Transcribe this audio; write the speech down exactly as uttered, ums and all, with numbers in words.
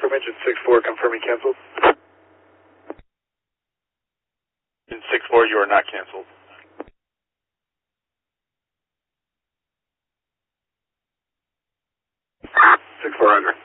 from engine six four, confirming canceled. In six four, you are not canceled. six four, Roger.